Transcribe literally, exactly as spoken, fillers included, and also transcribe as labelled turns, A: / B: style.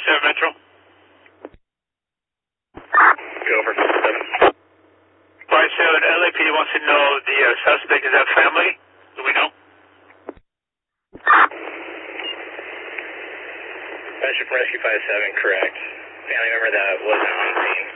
A: seven Metro.
B: Go over five seven.
A: five seven, L A P D wants to know the uh, suspect, is that family? Do we know?
B: Passenger from Rescue five seven, correct. Family member that wasn't on scene.